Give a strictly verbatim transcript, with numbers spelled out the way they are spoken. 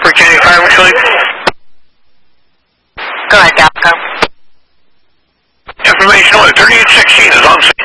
Virginia Fire Facility. Go ahead, Galco. Information on thirty-eight sixteen is on scene.